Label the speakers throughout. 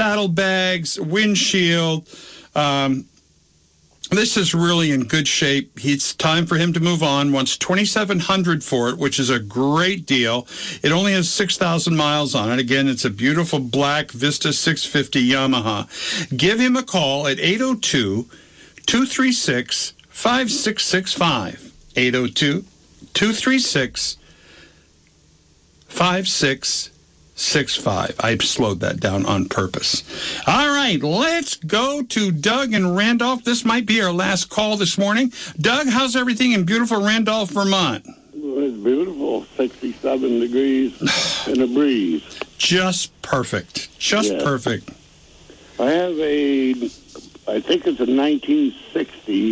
Speaker 1: saddlebags, windshield. This is really in good shape. It's time for him to move on. Wants $2,700 for it, which is a great deal. It only has 6,000 miles on it. Again, it's a beautiful black Vista 650 Yamaha. Give him a call at 802-236-5665. 802-236-5665. I slowed that down on purpose. All right, let's go to Doug and Randolph. This might be our last call this morning. Doug, how's everything in beautiful Randolph, Vermont?
Speaker 2: Well, it's beautiful, 67 degrees and a breeze.
Speaker 1: Just perfect. Perfect.
Speaker 2: I have I think it's a 1960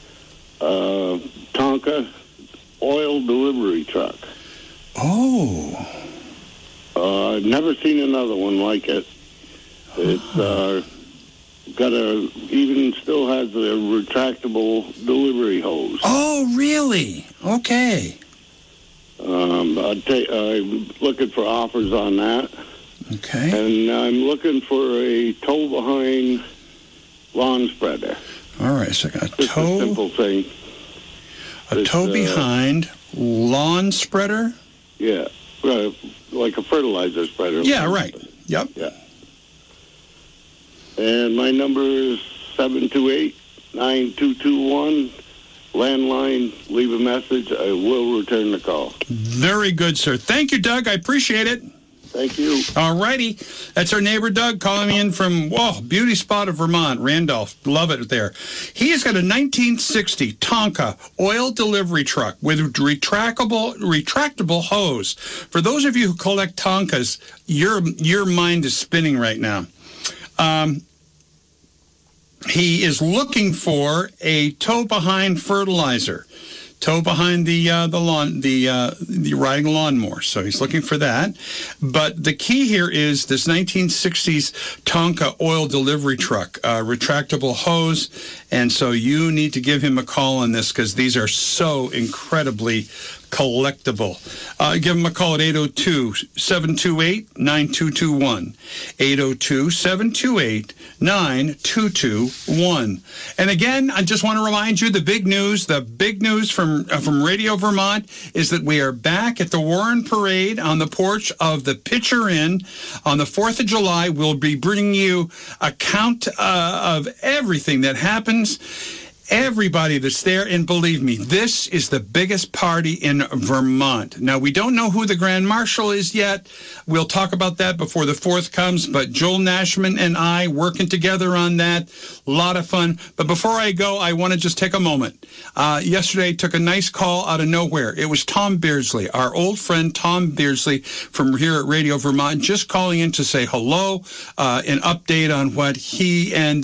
Speaker 2: Tonka oil delivery truck.
Speaker 1: Oh.
Speaker 2: I've never seen another one like it. It's still has a retractable delivery hose.
Speaker 1: Oh, really? Okay.
Speaker 2: I'm looking for offers on that.
Speaker 1: Okay.
Speaker 2: And I'm looking for a tow-behind lawn spreader.
Speaker 1: All right, so a
Speaker 2: simple thing.
Speaker 1: A tow-behind lawn spreader?
Speaker 2: Yeah. Like a fertilizer spreader.
Speaker 1: Yeah, right. Yep.
Speaker 2: Yeah. And my number is 728-9221. Landline, leave a message. I will return the call.
Speaker 1: Very good, sir. Thank you, Doug. I appreciate it.
Speaker 2: Thank you.
Speaker 1: All righty. That's our neighbor, Doug, calling me in from, beauty spot of Vermont, Randolph. Love it there. He's got a 1960 Tonka oil delivery truck with retractable hose. For those of you who collect Tonkas, your mind is spinning right now. He is looking for a tow-behind fertilizer. Tow behind the riding lawnmower. So he's looking for that. But the key here is this 1960s Tonka oil delivery truck, retractable hose. And so you need to give him a call on this because these are so incredibly collectible. Give him a call at 802-728-9221. 802-728-9221. And again, I just want to remind you the big news from Radio Vermont is that we are back at the Warren Parade on the porch of the Pitcher Inn on the 4th of July. We'll be bringing you a count of everything that happens. Everybody that's there, and believe me, this is the biggest party in Vermont. Now, we don't know who the Grand Marshal is yet. We'll talk about that before the 4th comes, but Joel Nashman and I working together on that. A lot of fun. But before I go, I want to just take a moment. Yesterday, took a nice call out of nowhere. It was Tom Beardsley, our old friend Tom Beardsley from here at Radio Vermont, just calling in to say hello, an update on what he and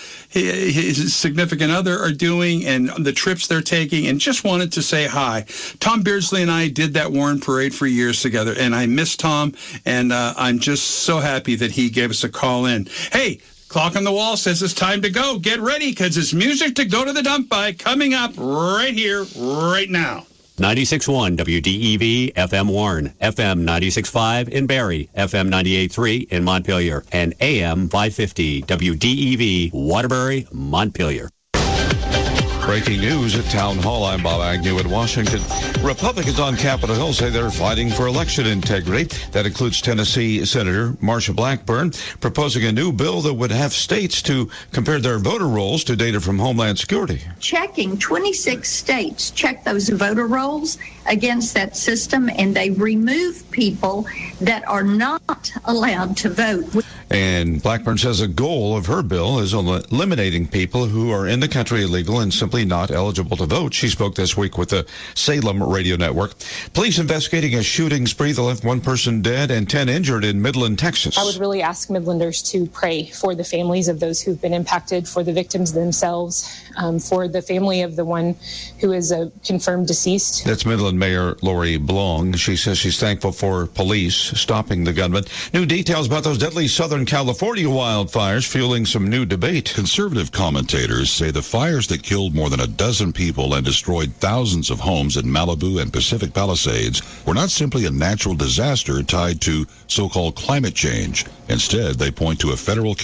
Speaker 1: his significant other are doing and the trips they're taking, and just wanted to say hi. Tom Beardsley and I did that Warren Parade for years together, and I miss Tom, and I'm just so happy that he gave us a call in. Hey, clock on the wall says it's time to go. Get ready, because it's music to go to the dump by coming up right here, right now.
Speaker 3: 96.1 WDEV FM Warren, FM 96.5 in Barrie, FM 98.3 in Montpelier, and AM 550 WDEV Waterbury, Montpelier.
Speaker 4: Breaking news at Town Hall. I'm Bob Agnew in Washington. Republicans on Capitol Hill say they're fighting for election integrity. That includes Tennessee Senator Marsha Blackburn proposing a new bill that would have states to compare their voter rolls to data from Homeland Security.
Speaker 5: Checking 26 states check those voter rolls against that system, and they remove people that are not allowed to vote.
Speaker 4: And Blackburn says a goal of her bill is eliminating people who are in the country illegal and simply not eligible to vote. She spoke this week with the Salem Radio Network. Police investigating a shooting spree that left one person dead and 10 injured in Midland, Texas.
Speaker 6: I would really ask Midlanders to pray for the families of those who've been impacted, for the victims themselves, for the family of the one who is a confirmed deceased.
Speaker 4: That's Midland Mayor Lori Blong. She says she's thankful for police stopping the gunman. New details about those deadly Southern California wildfires fueling some new debate.
Speaker 7: Conservative commentators say the fires that killed more than a dozen people and destroyed thousands of homes in Malibu and Pacific Palisades were not simply a natural disaster tied to so-called climate change. Instead, they point to a federal